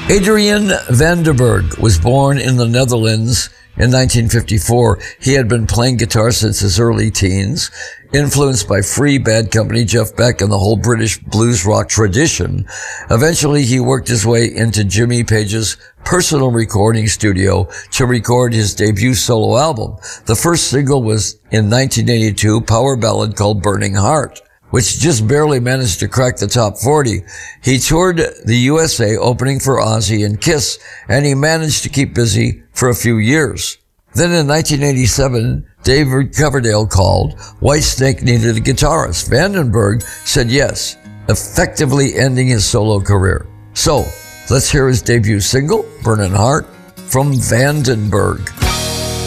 Adrian van der Berg was born in the Netherlands in 1954. He had been playing guitar since his early teens, influenced by Free, Bad Company, Jeff Beck, and the whole British blues rock tradition. Eventually, he worked his way into Jimmy Page's personal recording studio to record his debut solo album. The first single was in 1982, power ballad called Burning Heart, which just barely managed to crack the top 40. He toured the USA opening for Ozzy and Kiss, and he managed to keep busy for a few years. Then in 1987, David Coverdale called. Whitesnake needed a guitarist. Van den Berg said yes, effectively ending his solo career. So, let's hear his debut single, Burning Heart, from Van den Berg.